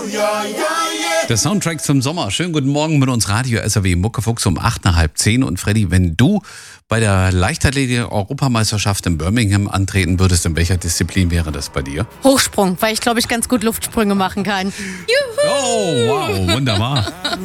Der Soundtrack zum Sommer. Schönen guten Morgen mit uns Radio SAW Muckefuchs um 8 nach halb 10. Und Freddy, wenn du bei der Leichtathletik-Europameisterschaft in Birmingham antreten würdest, in welcher Disziplin wäre das bei dir? Hochsprung, weil ich glaube, ich ganz gut Luftsprünge machen kann. Juhu! Oh, wow, wunderbar.